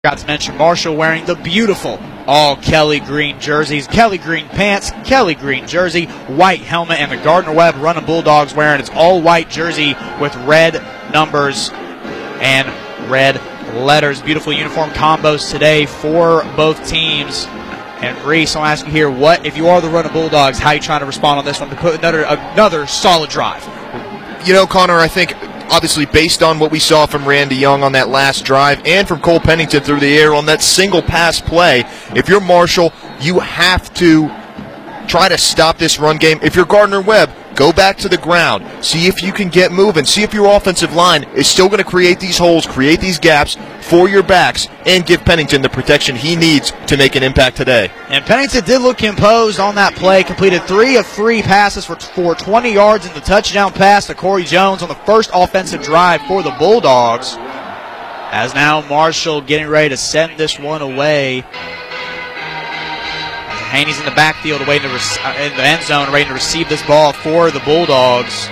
Got to mention Marshall wearing the beautiful all Kelly green jerseys, Kelly green pants, Kelly green jersey, white helmet, and the Gardner-Webb Running Bulldogs wearing its all white jersey with red numbers and red letters. Beautiful uniform combos today for both teams. And Reese, I'll ask you here, what if you are the Running Bulldogs, how are you trying to respond on this one to put another solid drive? You know, Connor, I think obviously based on what we saw from Randy Young on that last drive and from Cole Pennington through the air on that single pass play, if you're Marshall, you have to try to stop this run game. If you're Gardner-Webb, go back to the ground. See if you can get moving. See if your offensive line is still going to create these holes, create these gaps for your backs, and give Pennington the protection he needs to make an impact today. And Pennington did look composed on that play, completed 3 of 3 passes for 20 yards in the touchdown pass to Corey Jones on the first offensive drive for the Bulldogs. As now Marshall getting ready to send this one away. Haney's in the backfield, waiting to in the end zone, ready to receive this ball for the Bulldogs.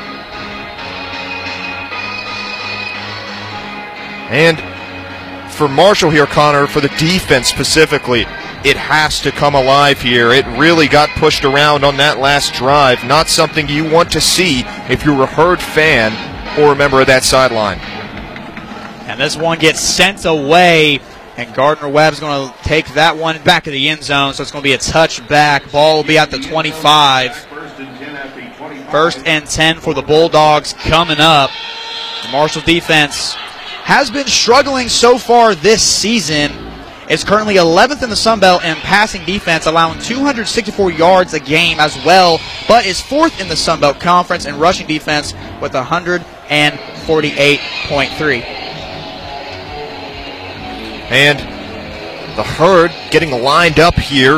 And for Marshall here, Connor, for the defense specifically, it has to come alive here. It really got pushed around on that last drive. Not something you want to see if you're a Herd fan or a member of that sideline. And this one gets sent away. And Gardner-Webb's going to take that one back of the end zone, so it's going to be a touchback. Ball will be at the 25. First and 10 for the Bulldogs coming up. The Marshall defense has been struggling so far this season. It's currently 11th in the Sun Belt in passing defense, allowing 264 yards a game as well, but is 4th in the Sun Belt Conference in rushing defense with 148.3. And the Herd getting lined up here.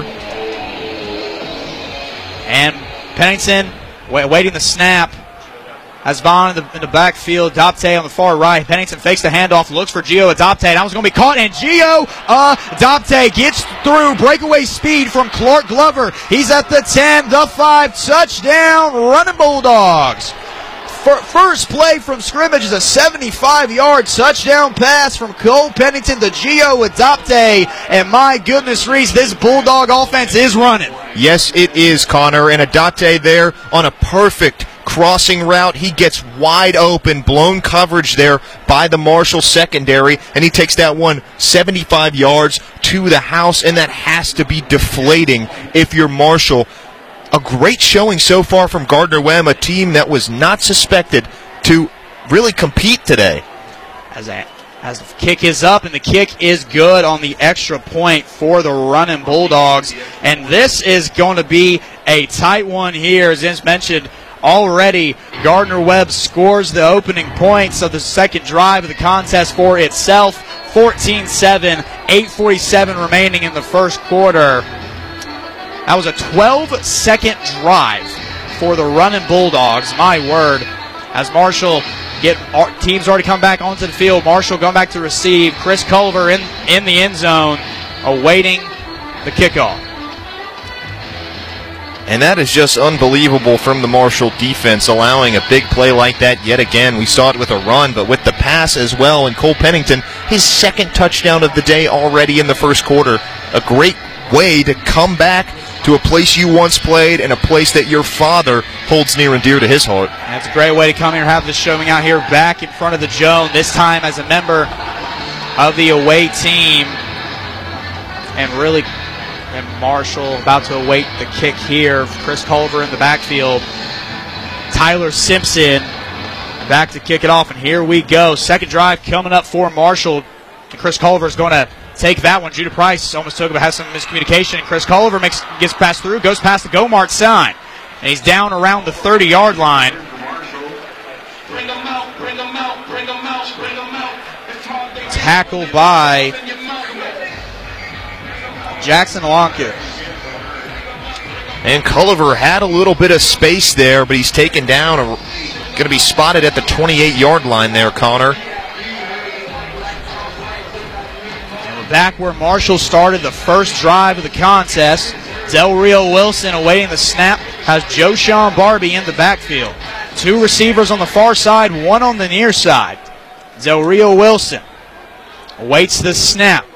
And Pennington waiting the snap. Has Vaughn in the backfield. Adopte on the far right. Pennington fakes the handoff, looks for Gio Adopte. That was going to be caught, and Gio Adopte gets through. Breakaway speed from Clark Glover. He's at the 10, the 5. Touchdown, Running Bulldogs. First play from scrimmage is a 75-yard touchdown pass from Cole Pennington to Gio Adopte. And my goodness, Reese, this Bulldog offense is running. Yes, it is, Connor. And Adopte there on a perfect crossing route. He gets wide open, blown coverage there by the Marshall secondary, and he takes that one 75 yards to the house, and that has to be deflating if you're Marshall. A great showing so far from Gardner-Webb, a team that was not suspected to really compete today. As the kick is up, and the kick is good on the extra point for the Running Bulldogs. And this is going to be a tight one here. As mentioned already, Gardner-Webb scores the opening points of the second drive of the contest for itself. 14-7, 8:47 remaining in the first quarter. That was a 12-second drive for the Running Bulldogs. My word. As Marshall teams already come back onto the field. Marshall going back to receive. Chris Culver in the end zone, awaiting the kickoff. And that is just unbelievable from the Marshall defense, allowing a big play like that yet again. We saw it with a run, but with the pass as well. And Cole Pennington, his second touchdown of the day already in the first quarter. A great way to come back to a place you once played and a place that your father holds near and dear to his heart. That's a great way to come here, have this showing out here back in front of the Joan, this time as a member of the away team. And Marshall about to await the kick here. Chris Culver in the backfield. Tyler Simpson back to kick it off, and here we go. Second drive coming up for Marshall. And Chris Culver is going to take that one. Judah Price almost took it, but has some miscommunication. Chris Culver gets passed through, goes past the go-mark sign. And he's down around the 30-yard line. Tackled by Jackson Alonka. And Culver had a little bit of space there, but he's taken down. Going to be spotted at the 28-yard line there, Connor. Back where Marshall started the first drive of the contest. Del Rio Wilson awaiting the snap. Has Joshawn Barbie in the backfield. 2 receivers on the far side, 1 on the near side. Del Rio Wilson Awaits the snap.